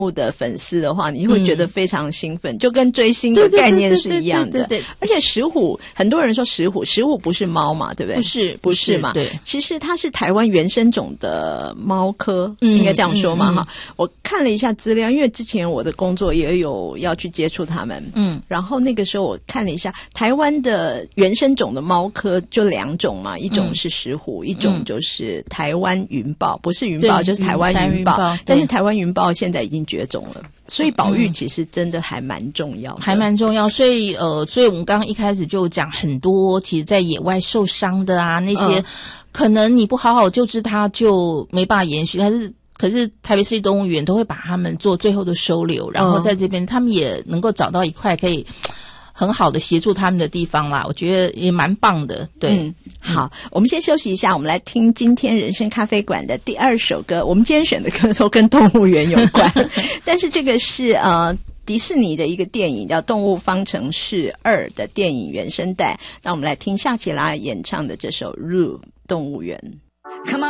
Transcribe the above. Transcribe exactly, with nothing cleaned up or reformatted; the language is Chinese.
的粉丝的话，你会觉得非常兴奋，嗯、就跟追星的概念是一样的。 对对对对对对对， 而且石虎，很多人说石虎，石虎不是猫嘛，对不对？ 不是， 不是嘛？ 对， 其实它是台湾原生种的猫科，嗯、应该这样说嘛哈、嗯嗯。我看了一下资料，因为之前我的工作也有要去接触它们，嗯，然后那个时候我看了一下，台湾的原生种的猫科就两种嘛，一种是石虎，嗯、一种就是台湾云豹，不是云豹就是台湾云豹，嗯、但是台湾云豹现在已经绝种了，所以保育其实真的还蛮重要的， 还蛮重要。所以呃，所以我们刚刚一开始就讲很多，其实在野外受伤的啊，那些、嗯、可能你不好好救治它就没办法延续，但是。可是台北市立动物园都会把他们做最后的收留，然后在这边、嗯、他们也能够找到一块可以很好的协助他们的地方啦，我觉得也蛮棒的。对、 嗯、好，我们先休息一下，我们来听今天人生咖啡馆的第二首歌。我们今天选的歌都跟动物园有关但是这个是呃迪士尼的一个电影叫《动物方程式二》的电影原声带，那我们来听夏奇拉演唱的这首《Zoo 动物园》。Come on